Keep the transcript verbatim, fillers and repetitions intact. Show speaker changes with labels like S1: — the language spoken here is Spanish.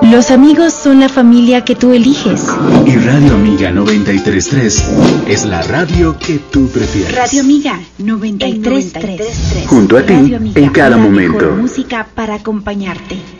S1: Los amigos son la familia que tú eliges.
S2: Y Radio Amiga noventa y tres punto tres es la radio que tú prefieres.
S1: Radio Amiga noventa y tres punto tres.
S2: Junto a ti, en cada momento.
S1: Música para acompañarte.